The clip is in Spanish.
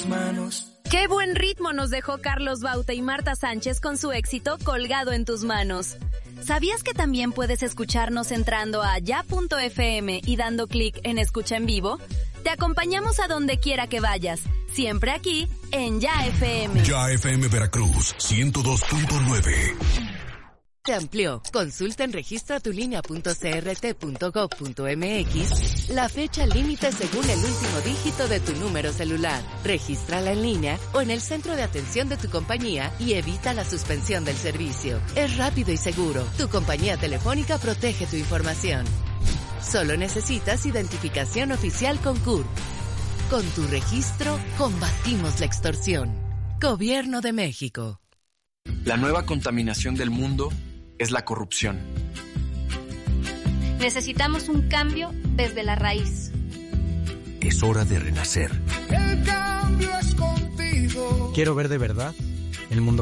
manos. Qué buen ritmo nos dejó Carlos Baute y Marta Sánchez con su éxito Colgado en tus manos. ¿Sabías que también puedes escucharnos entrando a ya.fm y dando clic en Escucha en Vivo? Te acompañamos a donde quiera que vayas, siempre aquí en Ya FM. Ya FM Veracruz 102.9. Se amplió. Consulta en registratulinea.crt.gov.mx la fecha límite según el último dígito de tu número celular. Regístrala en línea o en el centro de atención de tu compañía y evita la suspensión del servicio. Es rápido y seguro. Tu compañía telefónica protege tu información. Solo necesitas identificación oficial con CURP. Con tu registro, combatimos la extorsión. Gobierno de México. La nueva contaminación del mundo es la corrupción. Necesitamos un cambio desde la raíz. Es hora de renacer. El cambio es contigo. Quiero ver de verdad el mundo